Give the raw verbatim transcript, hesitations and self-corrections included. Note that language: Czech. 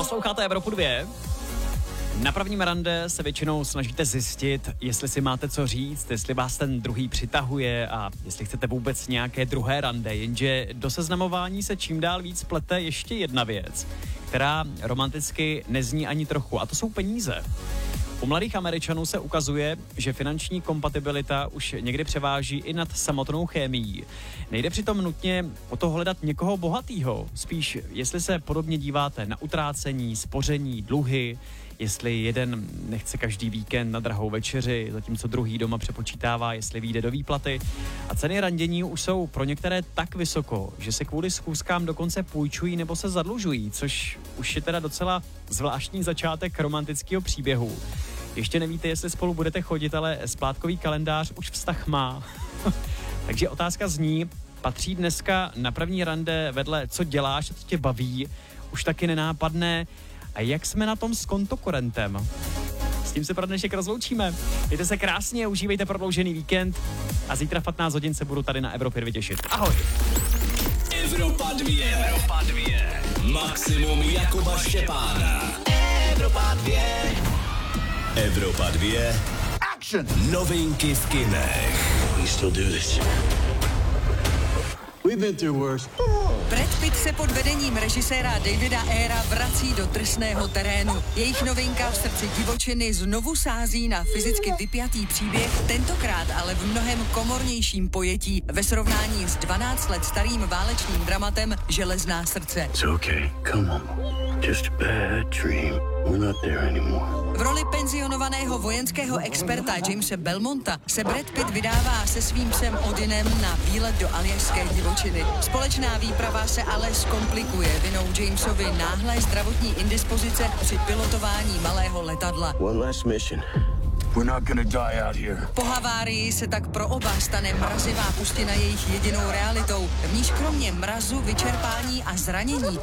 Posloucháte Evropu dvě. Na prvním rande se většinou snažíte zjistit, jestli si máte co říct, jestli vás ten druhý přitahuje a jestli chcete vůbec nějaké druhé rande, jenže do seznamování se čím dál víc plete ještě jedna věc, která romanticky nezní ani trochu, a to jsou peníze. U mladých Američanů se ukazuje, že finanční kompatibilita už někdy převáží i nad samotnou chemií. Nejde přitom nutně o to hledat někoho bohatýho, spíš jestli se podobně díváte na utrácení, spoření, dluhy, jestli jeden nechce každý víkend na drahou večeři, zatímco druhý doma přepočítává, jestli vyjde do výplaty. A ceny randění už jsou pro některé tak vysoko, že se kvůli schůzkám dokonce půjčují nebo se zadlužují, což už je teda docela zvláštní začátek romantického příběhu. Ještě nevíte, jestli spolu budete chodit, ale splátkový kalendář už vztah má. Takže otázka zní, patří dneska na první rande vedle co děláš a co tě baví, už taky nenápadné, a jak jsme na tom s kontokorentem? S tím se pro dnešek rozloučíme. Mějte se krásně, užívejte prodloužený víkend a zítra v patnáct hodin se budu tady na Evropě dvě těšit. Ahoj! Evropa dvě. Evropa dvě. Maximum Jakuba Štěpána. Evropa dvě. Evropa dvě. Action! Novinky v kinech. We still do this. We've been through worse. Brad Pitt se pod vedením režiséra Davida Ayera vrací do drsného terénu. Jejich novinka V srdci divočiny znovu sází na fyzicky vypjatý příběh, tentokrát ale v mnohem komornějším pojetí ve srovnání s dvanáct let starým válečným dramatem Železná srdce. It's okay, come on. Just a bad dream. We're not there anymore. V roli penzionovaného vojenského experta Jamese Belmonta se Brad Pitt vydává se svým psem Odinem na výlet do aljašské divočiny. Společná výprava se ale zkomplikuje vinou Jamesovi náhlé zdravotní indispozice při pilotování malého letadla. One last mission. We're not gonna die out here. Po havárii se tak pro oba stane mrazivá pustina jejich jedinou realitou, v níž kromě mrazu, vyčerpání a zranění